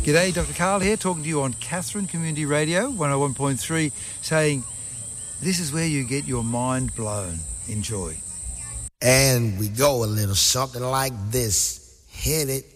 G'day, Dr. Carl here, talking to you on Katherine Community Radio, 101.3, saying this is where you get your mind blown. Enjoy. And we go a little something like this. Hit it.